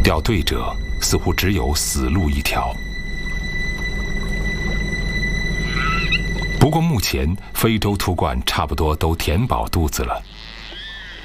掉队者似乎只有死路一条。不过目前非洲秃鹳差不多都填饱肚子了。